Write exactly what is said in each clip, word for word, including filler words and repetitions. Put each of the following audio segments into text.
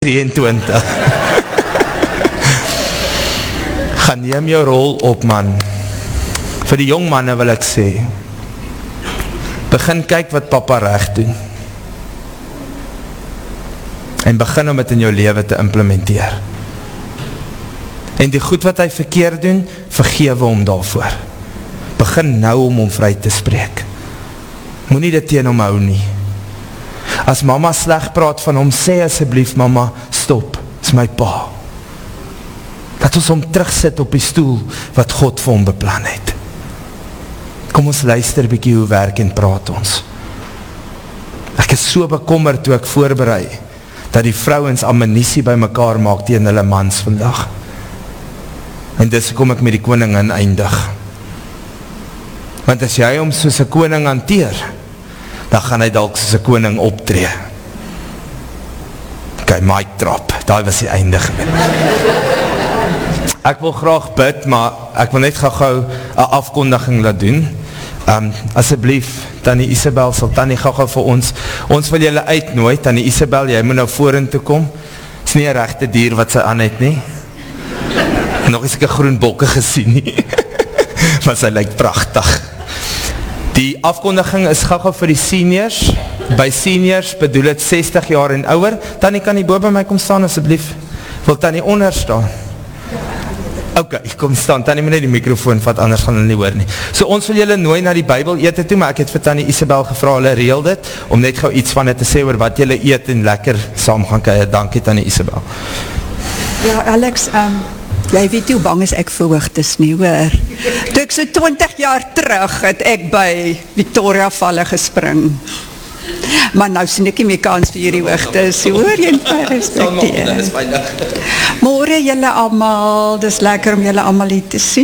drieëntwintig. Gaan neem jou rol op, man. Vir die jong manne wil ek sê, begin kyk wat papa reg doen. En begin om het in jou lewe te implementeer. En die goed wat hy verkeerd doen, vergewe hom daarvoor. Begin nou om hom vry te spreek. Moenie dit teen hom hou nie. As mama sleg praat van hom, sê asseblief, mama, stop, is my pa. Dat ons hom terugsit op die stoel wat God vir hom beplan het. Kom ons luister bykie hoe werk en praat ons. Ek is so bekommer toe ek voorberei, dat die vrouens ammunisie by mekaar maak teen hulle mans vandag. En dis kom ek met die koningin eindig. Want as jy hom soos 'n koning hanteer, dan gaan hy dalk soos 'n koning optree. Ok, mic drop, daai was die einde gewees. Ek wil graag bid, maar ek wil net gou-gou 'n afkondiging laat doen. Um, asseblief, Tannie Isabel, sal Tannie gou-gou vir ons, ons wil julle uitnooi, Tannie Isabel, jy moet nou vorentoe kom. Is nie 'n regte dier wat sy aan het nie. Nog eens ek 'n groen bokke gesien nie. Maar sy lyk pragtig. Die afkondiging is gou-gou vir die seniors. By seniors bedoel het sestig jaar en ouer. Tannie, kan nie bo by my kom staan asseblief? Wil Tannie onder staan? Ok, kom staan, Tannie moet net die microfoon vat, anders gaan hulle nie hoor nie. So ons wil julle nooi na die Bybel ete toe, maar ek het vir Tannie Isabel gevra, hulle reel dit, om net gou iets van het te sê oor wat julle eet en lekker saam gaan kuier. Dankie Tannie Isabel. Ja, Alex, um, jy weet hoe bang is ek vir hoogtes nie, hoor. Toe ek so twintig jaar terug het ek by Victoria Valle gespring. Maar nou sien ek nie meer kans vir hierdie hoogtes, hoor jy my respekteer. Môre julle almal, dis lekker om julle almal hier te sien.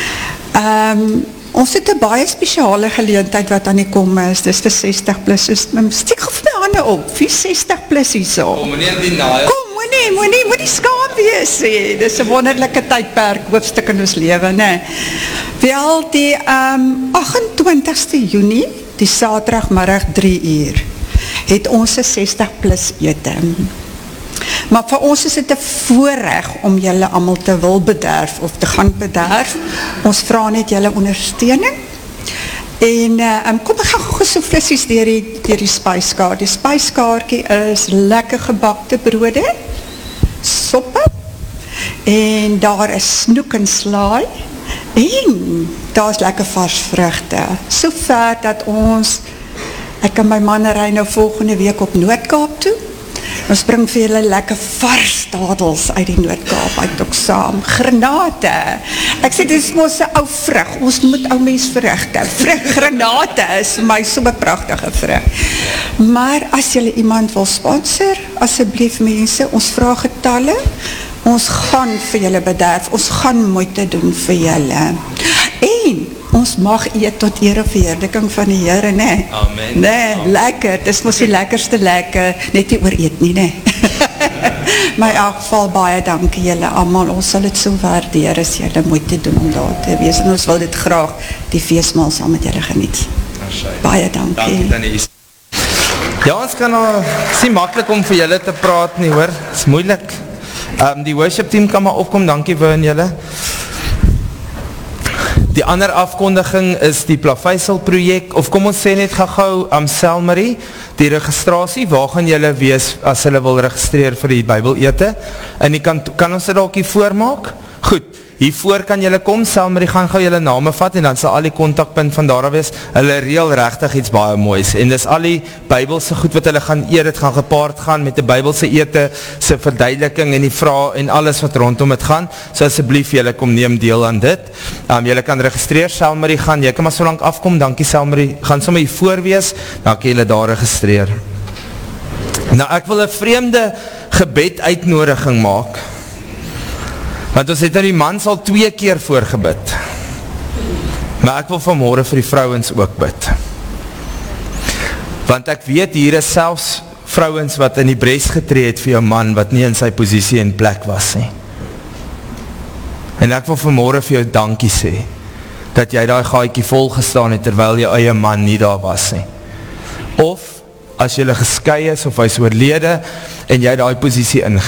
Um, ons het 'n baie spesiale geleentheid wat aan die kom is, dis vir sestig plus, steek gou my hande op, wie sestig plus hier so? Kom meneer die naai. Kom, moenie, moenie, moenie skaam wees, he. Dis 'n wonderlike tydperk, hoofstuk in ons lewe, ne? Wel, die um, agt en twintigste Junie, die Saterdagmiddag drie uur, het ons 'n sestig plus ete. Maar vir ons is dit 'n voorreg om julle almal te wil bederf of te gaan bederf. Ons vra net julle ondersteuning. En uh, um, kom ek gaan gou so flissies deur die, deur die spyskaart. Die spyskaartjie is lekker gebakte brode, soppe, en daar is snoek en slaai, en daar is lekker vars vrugte. So ver dat ons, ek en my man ry nou volgende week op Noord-Kaap toe. Ons bring vir julle lekker vars dadels uit die Noord-Kaap, uit ook saam. Granate. Ek sê, dit is mos 'n ou vrug. Ons moet ou mens vrugte. Vrug, granate is vir my so 'n pragtige vrug. Maar as julle iemand wil sponsor, asseblief mense, ons vra getalle. Ons gaan vir julle bederf. Ons gaan moeite doen vir julle. En ons mag eet tot eer en verheerliking van die Here, nee. Amen. Nee, Amen. Lekker, dit is mos die lekkerste lekker, net nie oor eet nie, nee. Maar in elk geval baie dankie julle almal, ons sal dit so waardeer as julle moeite doen om daar te wees, en ons wil dit graag die feesmaal saam met julle geniet. Baie dankie. Dankie, ja, ons kan al, het is nie makkelijk om vir julle te praat nie, hoor, het is moeilik. Um, die worship team kan maar opkom, dankie vir hun julle. Die ander afkondiging is die Plaveisel projek, of kom ons sê net gauw am um, Selmarie, die registrasie, waar gaan julle wees as hulle wil registreer vir die Bybel ete, en die kan, kan ons dit ook hier voormaak? Goed, hiervoor kan julle kom, Selmarie gaan gauw julle name vat, en dan sal al die kontakpunt van daar af wees, hulle reel rechtig iets baie moois, en dis al die Bybelse goed wat hulle gaan eer, het gaan gepaard gaan met die Bybelse ete, sy verduideliking en die vraag en alles wat rondom het gaan, so asseblief julle kom neem deel aan dit, um, julle kan registreer, Selmarie gaan, jy kan maar so lang afkom, dankie Selmarie, gaan sommer hier voor wees, dan kan julle daar registreer. Nou ek wil 'n vreemde gebed uitnodiging maak, want ons het nou die mans al twee keer voorgebid. Maar ek wil vanmorgen vir die vrouwens ook bid. Want ek weet, hier is selfs vrouwens wat in die bres getree het vir jou man, wat nie in sy posisie en plek was nie. En ek wil vanmorgen vir jou dankie sê, dat jy daai gaatjie vol gestaan het, terwyl jou eie man nie daar was nie. Of, as jy geskei is, of hy is oorlede, en jy daai posisie in